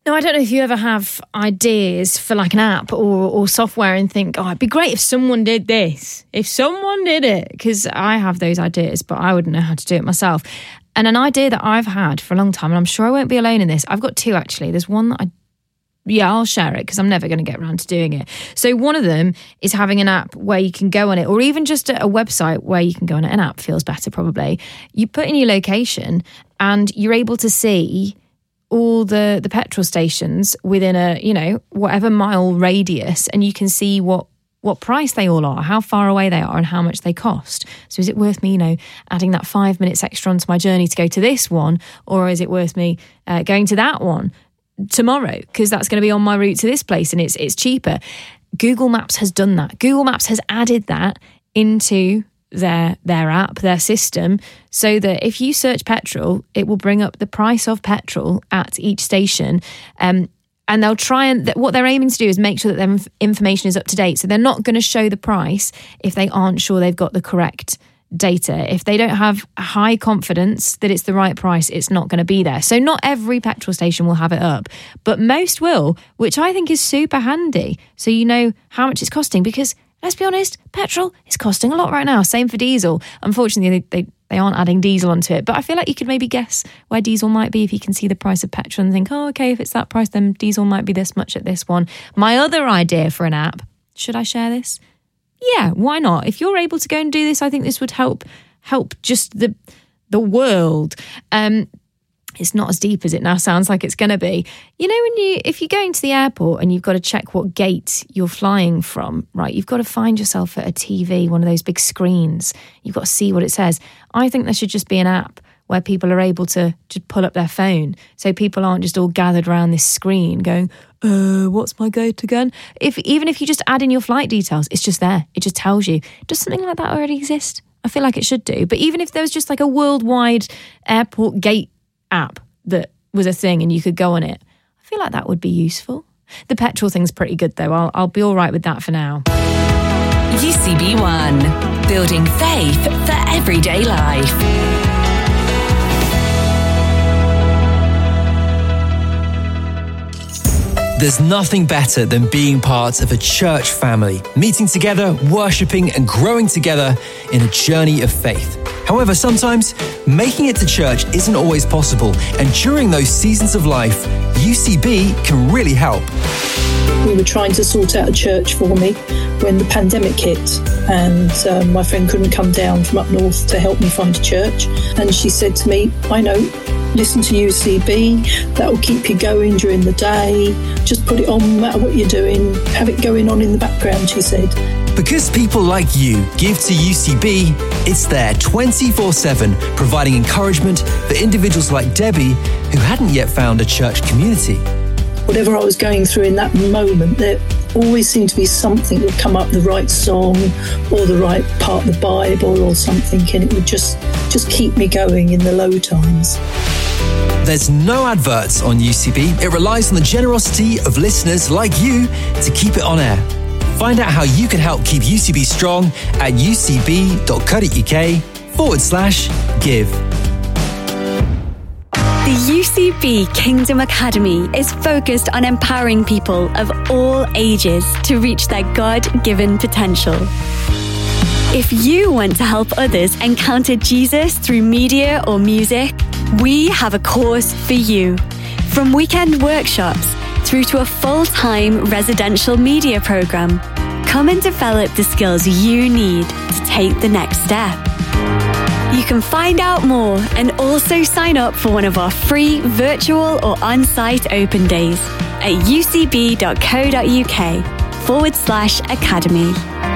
No, I don't know if you ever have ideas for like an app or software and think, oh, it'd be great if someone did this. If someone did it. Because I have those ideas, but I wouldn't know how to do it myself. And an idea that I've had for a long time, and I'm sure I won't be alone in this. I've got two, actually. There's one that I'll share it because I'm never going to get around to doing it. So one of them is having an app where you can go on it, or even just a website where you can go on it. An app feels better, probably. You put in your location and you're able to see all the petrol stations within a, whatever mile radius, and you can see what price they all are, how far away they are, and how much they cost. So is it worth me, adding that 5 minutes extra onto my journey to go to this one, or is it worth me going to that one tomorrow because that's going to be on my route to this place and it's cheaper? Google Maps has done that. Google Maps has added that into their app, their system, so that if you search petrol, it will bring up the price of petrol at each station. And they'll try and what they're aiming to do is make sure that their information is up to date. So they're not going to show the price if they aren't sure they've got the correct data. If they don't have high confidence that it's the right price, it's not going to be there. So not every petrol station will have it up, but most will, which I think is super handy. So you know how much it's costing, because let's be honest, petrol is costing a lot right now. Same for diesel. Unfortunately, they aren't adding diesel onto it, but I feel like you could maybe guess where diesel might be if you can see the price of petrol and think, oh, okay, if it's that price, then diesel might be this much at this one. My other idea for an app, should I share this? Yeah, why not? If you're able to go and do this, I think this would help just the world. It's not as deep as it now sounds like it's going to be. If you're going to the airport and you've got to check what gate you're flying from, right, you've got to find yourself at a TV, one of those big screens. You've got to see what it says. I think there should just be an app where people are able to just pull up their phone, so people aren't just all gathered around this screen going, what's my gate again? Even if you just add in your flight details, it's just there. It just tells you. Does something like that already exist? I feel like it should do. But even if there was just like a worldwide airport gate app that was a thing and you could go on it, I feel like that would be useful. The petrol thing's pretty good though. I'll be all right with that for now. UCB One, building faith for everyday life. There's nothing better than being part of a church family, meeting together, worshipping and growing together in a journey of faith. However, sometimes making it to church isn't always possible, and during those seasons of life, UCB can really help. We were trying to sort out a church for me when the pandemic hit, and my friend couldn't come down from up north to help me find a church. And she said to me, I know, listen to UCB, that will keep you going during the day. Just put it on no matter what you're doing, have it going on in the background, she said. Because people like you give to UCB, it's there 24/7, providing encouragement for individuals like Debbie who hadn't yet found a church community. Whatever I was going through in that moment, there always seemed to be something that would come up, the right song or the right part of the Bible or something, and it would just keep me going in the low times. There's no adverts on UCB. It relies on the generosity of listeners like you to keep it on air. Find out how you can help keep UCB strong at ucb.co.uk/give. The UCB Kingdom Academy is focused on empowering people of all ages to reach their God-given potential. If you want to help others encounter Jesus through media or music, we have a course for you. From weekend workshops through to a full-time residential media program, come and develop the skills you need to take the next step. You can find out more and also sign up for one of our free virtual or on-site open days at ucb.co.uk/academy.